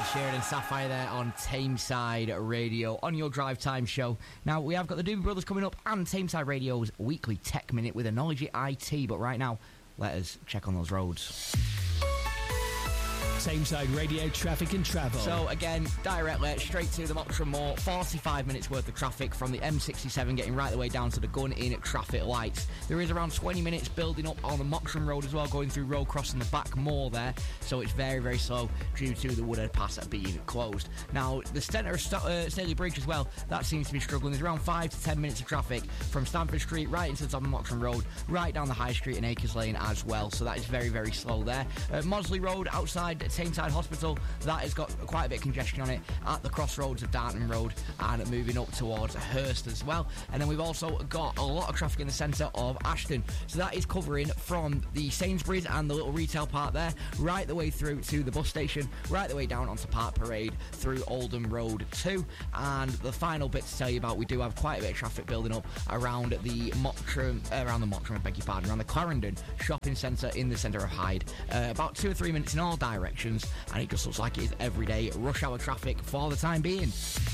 Sheeran and Sapphire there on Tameside Radio on your Drive Time show. Now, we have got the Doobie Brothers coming up and Tameside Radio's weekly tech minute with Analogy IT. But right now, let us check on those roads. Tameside Radio traffic and travel. So again, directly straight to the Mottram Moor, 45 minutes worth of traffic from the M67 getting right the way down to the Gun in traffic lights. There is around 20 minutes building up on the Mottram Road as well, going through Road Crossing the back moor there, so it's very, very slow due to the Woodhead Pass being closed. Now, the centre of Staley Bridge as well, that seems to be struggling. There's around 5 to 10 minutes of traffic from Stamford Street right into the top of Mottram Road, right down the High Street and Acres Lane as well, so that is very, very slow there. Mossley Road outside Tameside Hospital, that has got quite a bit of congestion on it at the crossroads of Darton Road and moving up towards Hurst as well. And then we've also got a lot of traffic in the centre of Ashton, so that is covering from the Sainsbury's and the little retail park there right the way through to the bus station, right the way down onto Park Parade through Oldham Road 2. And the final bit to tell you about, we do have quite a bit of traffic building up around the Mottram, around the Clarendon shopping centre in the centre of Hyde. About 2 or 3 minutes in all directions, and it just looks like it is everyday rush hour traffic for the time being.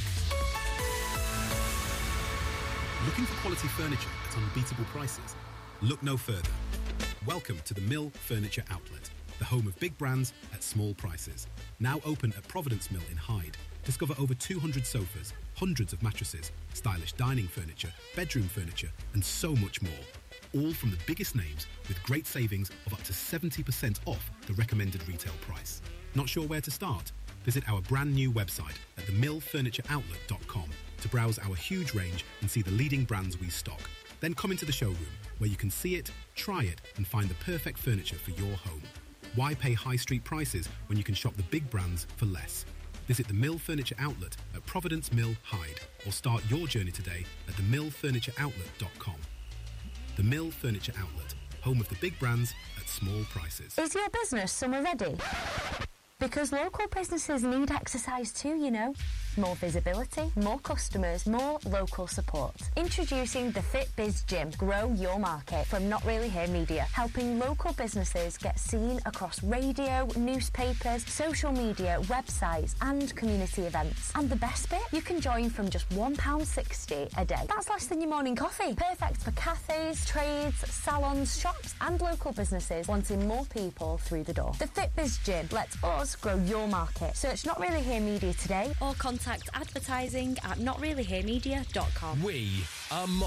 Looking for quality furniture at unbeatable prices? Look no further. Welcome to the Mill Furniture Outlet, the home of big brands at small prices. Now open at Providence Mill in Hyde. Discover over 200 sofas, hundreds of mattresses, stylish dining furniture, bedroom furniture, and so much more. All from the biggest names with great savings of up to 70% off the recommended retail price. Not sure where to start? Visit our brand new website at themillfurnitureoutlet.com to browse our huge range and see the leading brands we stock. Then come into the showroom where you can see it, try it, and find the perfect furniture for your home. Why pay high street prices when you can shop the big brands for less? Visit the Mill Furniture Outlet at Providence Mill, Hyde, or start your journey today at themillfurnitureoutlet.com. The Mill Furniture Outlet, home of the big brands at small prices. Is your business summer ready? Because local businesses need exercise too, you know. More visibility, more customers, more local support. Introducing the FitBiz Gym. Grow your market from Not Really Here Media, helping local businesses get seen across radio, newspapers, social media, websites and community events. And the best bit? You can join from just £1.60 a day. That's less than your morning coffee. Perfect for cafes, trades, salons, shops and local businesses wanting more people through the door. The FitBiz Gym lets us grow your market. Search Not Really Here Media today or contact advertising at notreallyheremedia.com. We are